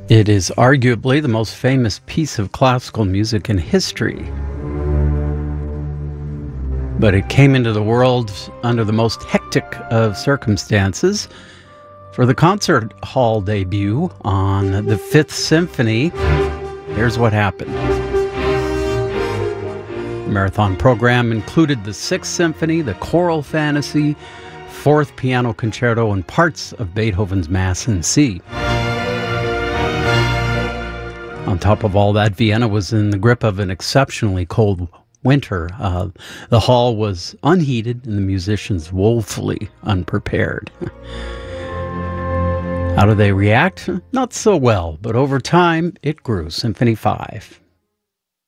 It is arguably the most famous piece of classical music in history, but it came into the world under the most hectic of circumstances. For the concert hall debut on the Fifth Symphony, here's what happened. The marathon program included the Sixth Symphony, the Choral Fantasy, Fourth Piano Concerto, and parts of Beethoven's Mass in C. On top of all that, Vienna was in the grip of an exceptionally cold winter. The hall was unheated and the musicians woefully unprepared. How do they react? Not so well, but over time, it grew. Symphony 5.